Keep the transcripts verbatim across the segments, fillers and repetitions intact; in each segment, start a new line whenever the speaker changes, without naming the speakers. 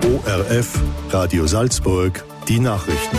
O R F, Radio Salzburg, die Nachrichten.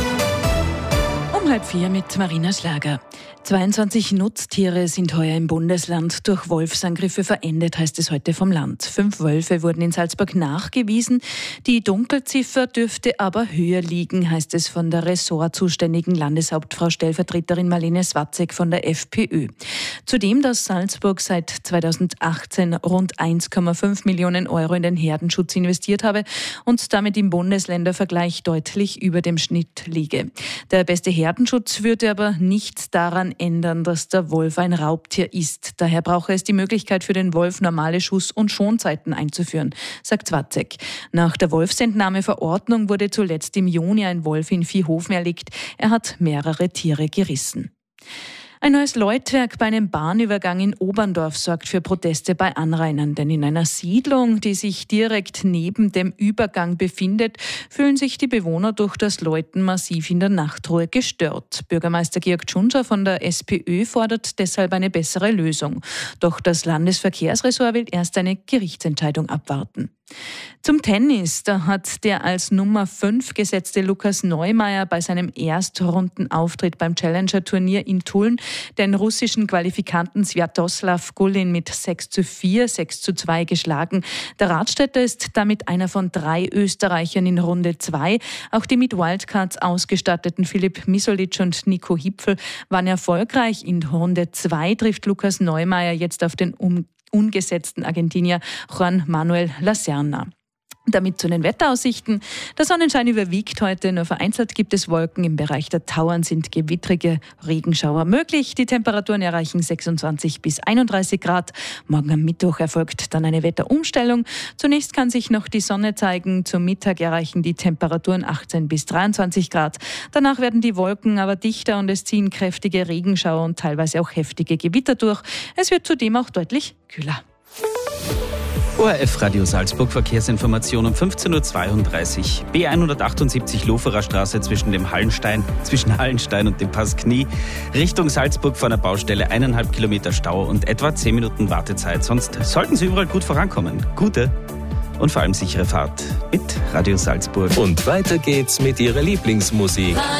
Um halb vier mit Marina Schlager. zweiundzwanzig Nutztiere sind heuer im Bundesland durch Wolfsangriffe verendet, heißt es heute vom Land. Fünf Wölfe wurden in Salzburg nachgewiesen. Die Dunkelziffer dürfte aber höher liegen, heißt es von der ressortzuständigen Landeshauptfrau Stellvertreterin Marlene Swatzek von der FPÖ. Zudem, dass Salzburg seit zweitausendachtzehn rund eins Komma fünf Millionen Euro in den Herdenschutz investiert habe und damit im Bundesländervergleich deutlich über dem Schnitt liege. Der beste Herdenschutz würde aber nichts daran ändern, dass der Wolf ein Raubtier ist. Daher brauche es die Möglichkeit für den Wolf, normale Schuss- und Schonzeiten einzuführen, sagt Swatzek. Nach der Wolfsentnahmeverordnung wurde zuletzt im Juni ein Wolf in Viehhofen erlegt. Er hat mehrere Tiere gerissen. Ein neues Läutwerk bei einem Bahnübergang in Oberndorf sorgt für Proteste bei Anrainern. Denn in einer Siedlung, die sich direkt neben dem Übergang befindet, fühlen sich die Bewohner durch das Läuten massiv in der Nachtruhe gestört. Bürgermeister Georg Tschunscher von der SPÖ fordert deshalb eine bessere Lösung. Doch das Landesverkehrsressort will erst eine Gerichtsentscheidung abwarten. Zum Tennis, da hat der als Nummer fünf gesetzte Lukas Neumeier bei seinem Erstrundenauftritt beim Challenger-Turnier in Tulln den russischen Qualifikanten Sviatoslav Gulin mit sechs zu vier, sechs zu zwei geschlagen. Der Radstädter ist damit einer von drei Österreichern in Runde zwei. Auch die mit Wildcards ausgestatteten Filip Misolic und Nico Hipfl waren erfolgreich. In Runde zwei trifft Lukas Neumeier jetzt auf den um ungesetzten Argentinier Juan Manuel Lacerna. Damit zu den Wetteraussichten. Der Sonnenschein überwiegt heute, nur vereinzelt gibt es Wolken. Im Bereich der Tauern sind gewittrige Regenschauer möglich. Die Temperaturen erreichen sechsundzwanzig bis einunddreißig Grad. Morgen am Mittwoch erfolgt dann eine Wetterumstellung. Zunächst kann sich noch die Sonne zeigen. Zum Mittag erreichen die Temperaturen achtzehn bis dreiundzwanzig Grad. Danach werden die Wolken aber dichter und es ziehen kräftige Regenschauer und teilweise auch heftige Gewitter durch. Es wird zudem auch deutlich kühler.
O R F Radio Salzburg Verkehrsinformation um fünfzehn Uhr zweiunddreißig. B hundertachtundsiebzig Loferer Straße zwischen dem Hallenstein, zwischen Hallenstein und dem Pass Knie. Richtung Salzburg vor einer Baustelle eineinhalb Kilometer Stau und etwa zehn Minuten Wartezeit. Sonst sollten Sie überall gut vorankommen. Gute und vor allem sichere Fahrt mit Radio Salzburg.
Und weiter geht's mit Ihrer Lieblingsmusik.